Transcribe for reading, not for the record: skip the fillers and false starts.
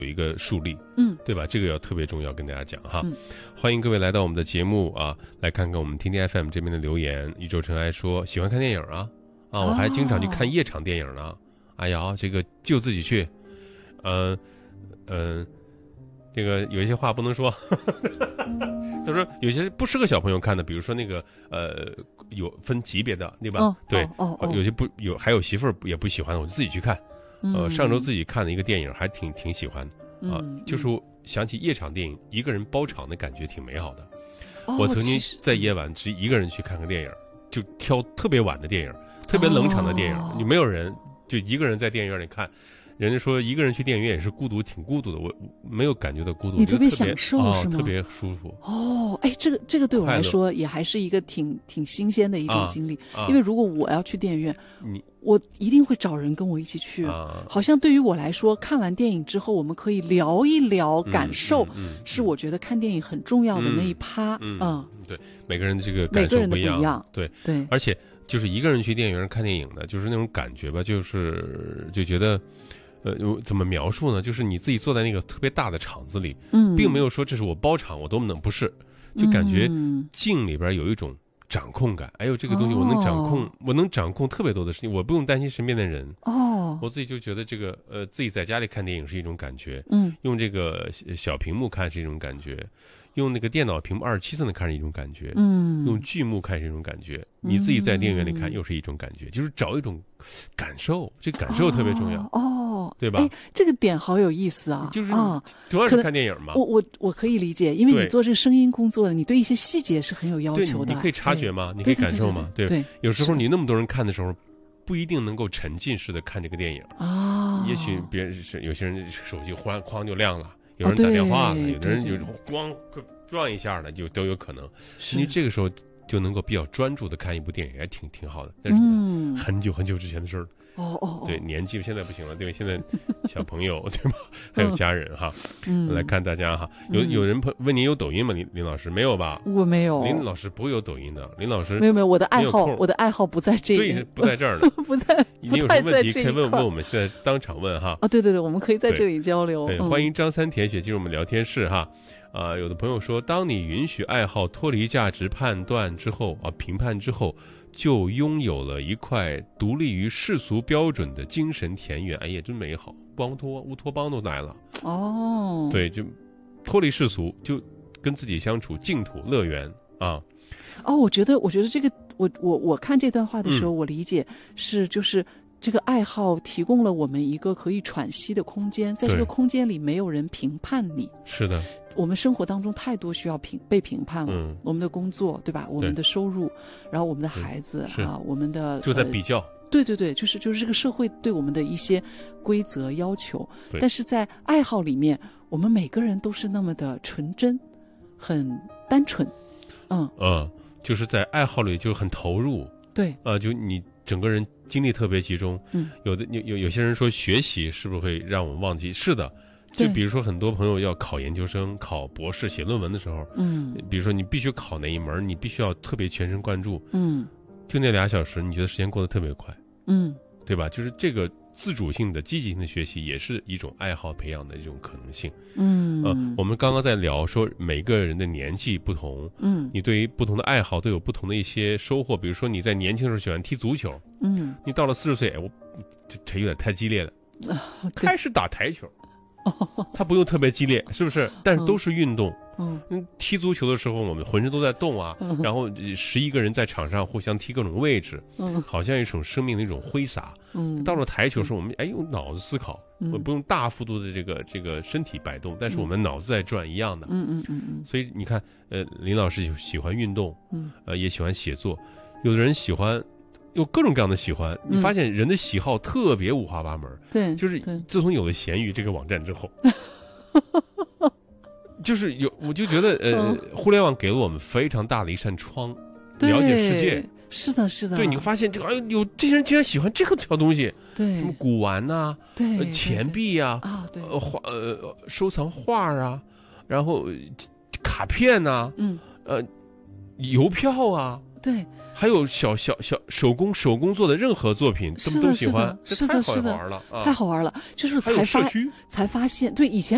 有一个树立，对吧？这个要特别重要，跟大家讲哈。欢迎各位来到我们的节目啊，来看看我们天天 FM 这边的留言。宇宙尘埃说喜欢看电影啊，我还经常去看夜场电影呢。哎呀，这个就自己去，这个有一些话不能说。他说有些不适合小朋友看的，比如说那个有分级别的，对吧？对，有些还有媳妇儿也不喜欢的，我就自己去看。上周自己看的一个电影还挺喜欢的啊，就是想起夜场电影，一个人包场的感觉挺美好的。我曾经在夜晚只一个人去看个电影，就挑特别晚的电影，特别冷场的电影，你没有人，就一个人在电影院里看。人家说一个人去电影院也是孤独，挺孤独的。我没有感觉到孤独， 你特别享受是吗？ 特别舒服。 这个对我来说也还是一个挺新鲜的一种经历。因为如果我要去电影院，我一定会找人跟我一起去。好像对于我来说，看完电影之后，我们可以聊一聊感受，是我觉得看电影很重要的那一趴。 对，每个人的这个感受不一样。对，而且就是一个人去电影院看电影的，就是那种感觉吧，就觉得。怎么描述呢？就是你自己坐在那个特别大的场子里，并没有说这是我包场，我都能，不是，就感觉镜里边有一种掌控感。哎呦，这个东西我能掌控，我能掌控特别多的事情，我不用担心身边的人。我自己就觉得这个自己在家里看电影是一种感觉，用这个小屏幕看是一种感觉。用那个电脑屏幕27寸的看是一种感觉，用剧目看是一种感觉，你自己在电影院里看又是一种感觉，就是找一种感受，这感受特别重要，对吧？ 这个点好有意思啊！ 就是主要是看电影嘛。 我可以理解，因为你做这个声音工作的，你对一些细节是很有要求的。 你可以察觉嘛，你可以感受嘛，对。有时候你那么多人看的时候，不一定能够沉浸式的看这个电影也许有些人手机忽然哐就亮了。有人打电话了，有的人就是咣撞一下了，就都有可能。因为这个时候就能够比较专注的看一部电影，还挺好的。但是很久很久之前的事儿。对，年纪现在不行了，对，现在小朋友对吧？还有家人哈。来看大家哈，有人问您有抖音吗？林老师没有吧？ 我没有。 林老师不会有抖音的，林老师没有，我的爱好不在这里， 对，不在这儿了， 不在。 你有什么问题可以问我们，现在当场问哈。 对，我们可以在这里交流。 欢迎张三铁血进入我们聊天室哈。有的朋友说，当你允许爱好脱离价值判断之后评判之后，就拥有了一块独立于世俗标准的精神田园。哎呀，真美好！乌托邦都来了对，就脱离世俗，就跟自己相处，净土乐园啊。 我觉得这个，我看这段话的时候，我理解是就是这个爱好提供了我们一个可以喘息的空间，在这个空间里没有人评判你。是的。我们生活当中太多需要被评判了，我们的工作对吧？我们的收入，然后我们的孩子我们的就在比较。 对，就是这个社会对我们的一些规则要求，但是在爱好里面，我们每个人都是那么的纯真，很单纯， 就是在爱好里就很投入， 对， 就你整个人精力特别集中，有些人说学习是不是会让我们忘记？是的。就比如说很多朋友要考研究生、考博士、写论文的时候，比如说你必须考哪一门，你必须要特别全神贯注，就那2小时，你觉得时间过得特别快，对吧？就是这个自主性的、积极性的学习，也是一种爱好培养的一种可能性。我们刚刚在聊说每个人的年纪不同，你对于不同的爱好都有不同的一些收获。比如说你在年轻的时候喜欢踢足球，你到了40岁，这有点太激烈了，开始打台球。它不用特别激烈，是不是？但是都是运动。踢足球的时候，我们浑身都在动然后11个人在场上互相踢各种位置，好像一种生命的一种挥洒。到了台球时，我们用脑子思考，我不用大幅度的这个身体摆动，但是我们脑子在转一样的。所以你看，林老师喜欢运动，也喜欢写作，有的人喜欢。有各种各样的喜欢，你发现人的喜好特别五花八门。对，就是自从有了闲鱼这个网站之后，就是我就觉得互联网给了我们非常大的一扇窗，了解世界。是的。对，你发现这个有这些人竟然喜欢这个小东西，对，什么古玩呐，对，钱币啊，对，收藏画啊，然后卡片呐，邮票啊，对。还有小手工做的任何作品，他们都喜欢，这太好玩了，太好玩了。就是才发现，对以前。